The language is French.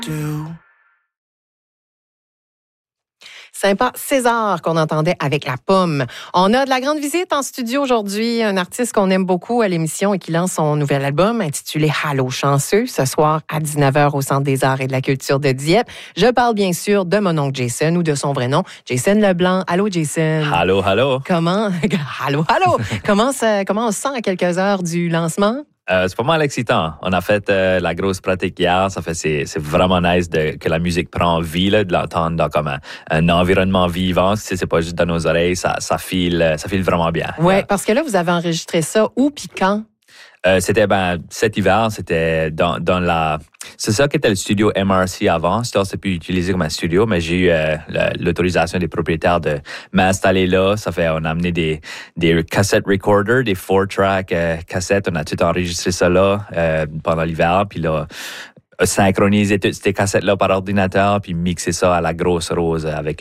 Sympa César qu'on entendait avec La Pomme. On a de la grande visite en studio aujourd'hui, un artiste qu'on aime beaucoup à l'émission et qui lance son nouvel album intitulé Allô chanceux, ce soir à 19h au Centre des Arts et de la Culture de Dieppe. Je parle bien sûr de mon oncle Jason ou de son vrai nom, Jason Leblanc. Allô Jason. Allô, allô. Comment? Allô, allô. Comment on se sent à quelques heures du lancement? C'est pas mal excitant. On a fait la grosse pratique hier. C'est vraiment nice que la musique prend vie, là, de l'entendre dans comme un environnement vivant. C'est pas juste dans nos oreilles, ça file vraiment bien. Ouais, parce que là, vous avez enregistré ça où puis quand? C'était cet hiver, c'était dans la. C'est ça qui était le studio MRC avant. C'est plus utilisé comme un studio, mais j'ai eu l'autorisation des propriétaires de m'installer là. On a amené des cassette recorders, des 4-track cassettes. On a tout enregistré ça là pendant l'hiver. Puis là, synchroniser toutes ces cassettes là par ordinateur, puis mixer ça à la grosse rose avec